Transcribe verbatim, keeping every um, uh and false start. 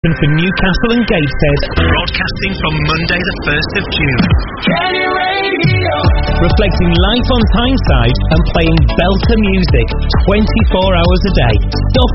for Newcastle and Gateshead, broadcasting from Monday the first of June. Kenny Radio. Reflecting life on Tyneside and playing belter music twenty-four hours a day. Stop